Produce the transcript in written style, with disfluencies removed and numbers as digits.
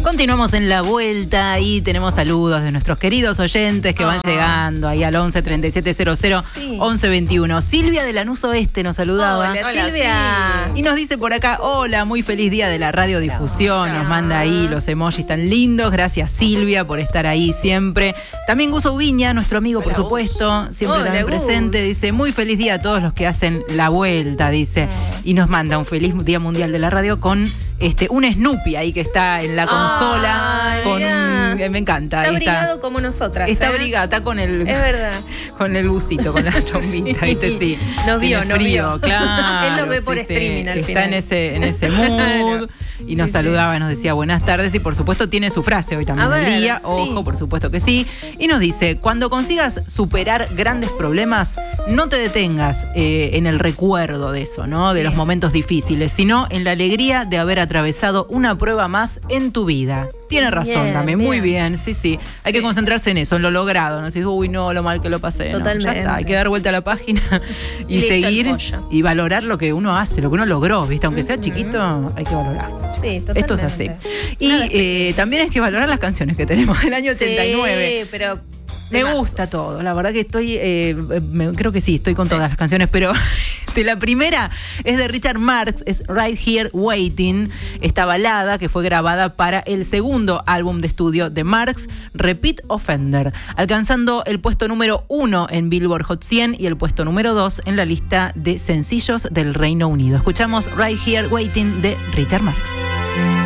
Continuamos en la vuelta y tenemos saludos de nuestros queridos oyentes que van llegando ahí al 11 3700 11 21. Silvia de Lanús Oeste nos saludaba. Hola Silvia. Y nos dice por acá, hola, muy feliz día de la radiodifusión. Nos manda ahí los emojis tan lindos. Gracias Silvia por estar ahí siempre. También Gus Ubiña, nuestro amigo, por supuesto, siempre también presente. Dice, muy feliz día a todos los que hacen la vuelta, dice. Y nos manda un feliz día mundial de la radio con un Snoopy ahí que está en la consola. Me encanta. Está abrigado como nosotras. Está abrigado, está con el. Es verdad. Con el busito, con la chombita, ¿viste? Sí. Nos vio. Claro. Él nos ve por streaming al final. Está en ese mood. Y nos saludaba y nos decía buenas tardes. Y por supuesto tiene su frase hoy también del día. Ojo, por supuesto que sí. Y nos dice, cuando consigas superar grandes problemas, no te detengas en el recuerdo de eso, ¿no? De los momentos difíciles, sino en la alegría de haber atravesado una prueba más en tu vida. Tiene razón también, muy bien, sí. Hay que concentrarse en eso, en lo logrado, no decís, uy, no, lo mal que lo pasé. Totalmente. No, ya está, hay que dar vuelta a la página y seguir y valorar lo que uno hace, lo que uno logró, ¿viste? Aunque sea chiquito, hay que valorar. Sí, totalmente. Esto es así. Y también hay que valorar las canciones que tenemos del año 89. Sí, pero me gusta todo, la verdad que estoy, creo que sí, estoy con todas las canciones, pero la primera es de Richard Marx, es Right Here Waiting, esta balada que fue grabada para el segundo álbum de estudio de Marx, Repeat Offender, alcanzando el puesto número 1 en Billboard Hot 100 y el puesto número 2 en la lista de sencillos del Reino Unido. Escuchamos Right Here Waiting de Richard Marx.